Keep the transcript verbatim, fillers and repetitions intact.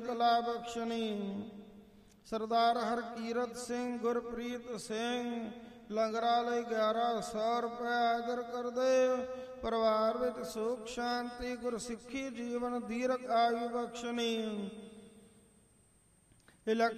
ਕਲਾ ਬਖਸ਼ਣੀ। ਸਰਦਾਰ ਹਰਕੀਰਤ ਸਿੰਘ ਗੁਰਪ੍ਰੀਤ ਸਿੰਘ ਲੰਗਰਾਂ ਲਈ ਗਿਆਰਾਂ ਸੌ ਰੁਪਏ ਆਦਰ ਕਰਦੇ। ਪਰਿਵਾਰ ਵਿੱਚ ਸੁਖ ਸ਼ਾਂਤੀ ਗੁਰਸਿੱਖੀ ਜੀਵਨ ਦੀਰਘ ਆਯੂ ਬਖਸ਼ਣੀ।